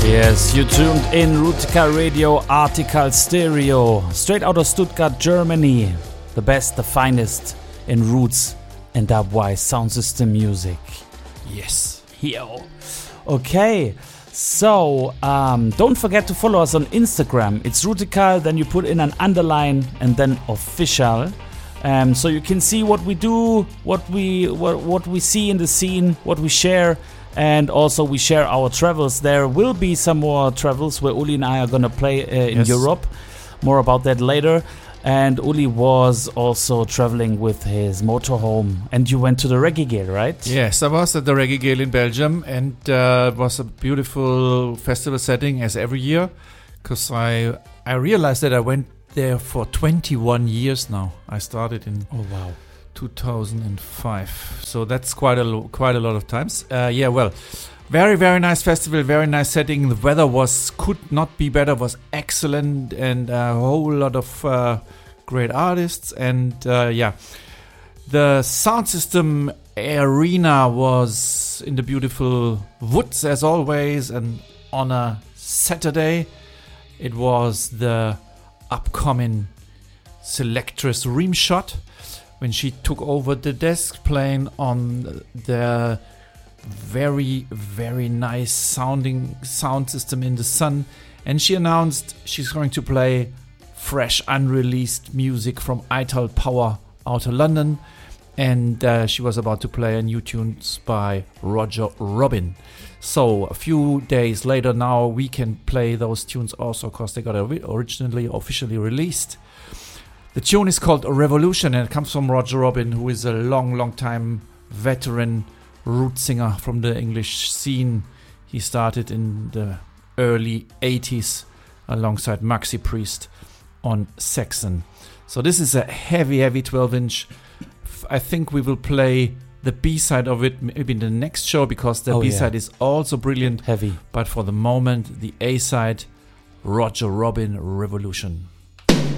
Yes, you tuned in Rootica Radio Article Stereo, straight out of Stuttgart, Germany. The best, the finest in roots and dubwise sound system music. Yes, yo. Okay, so don't forget to follow us on Instagram. It's Rootica, then you put in an underline and then official. So you can see what we do, what we see in the scene, what we share. And also we share our travels. There will be some more travels where Uli and I are going to play in Europe. More about that later. And Uli was also traveling with his motorhome. And you went to the Reggae Gale, right? Yes, I was at the Reggae Gale in Belgium. And it was a beautiful festival setting as every year. Because I realized that I went there for 21 years now. I started in... Oh, wow. 2005, so that's quite a lot of times. Very, very nice festival, very nice setting. The weather could not be better, was excellent, and a whole lot of great artists. And the sound system arena was in the beautiful woods as always. And on a Saturday, it was the upcoming Selectress Rimshot, when she took over the desk, playing on the very, very nice sounding sound system in the sun. And she announced she's going to play fresh, unreleased music from Ital Power out of London. And she was about to play new tunes by Roger Robin. So a few days later now, we can play those tunes also, because they got originally officially released. The tune is called Revolution, and it comes from Roger Robin, who is a long time veteran root singer from the English scene. He started in the early 80s alongside Maxi Priest on Saxon. So this is a heavy 12-inch. I think we will play the B-side of it maybe in the next show, because the B-side is also brilliant. Heavy. But for the moment, the A-side, Roger Robin, Revolution.